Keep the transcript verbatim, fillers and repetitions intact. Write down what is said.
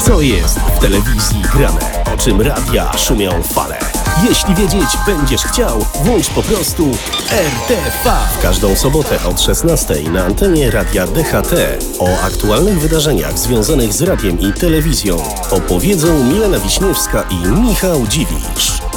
Co jest w telewizji grane? O czym radia szumią fale? Jeśli wiedzieć będziesz chciał, włącz po prostu R T V. W każdą sobotę od szesnastej na antenie Radia D H T o aktualnych wydarzeniach związanych z radiem i telewizją opowiedzą Milena Wiśniewska i Michał Dziwisz.